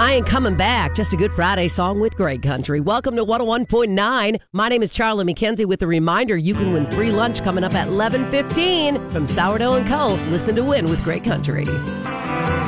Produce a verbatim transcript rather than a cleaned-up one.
I Ain't Coming Back, just a Good Friday song with Great Country. Welcome to one oh one point nine. My name is Charlie McKenzie with a reminder you can win free lunch coming up at eleven fifteen from Sourdough and Co. Listen to Win with Great Country.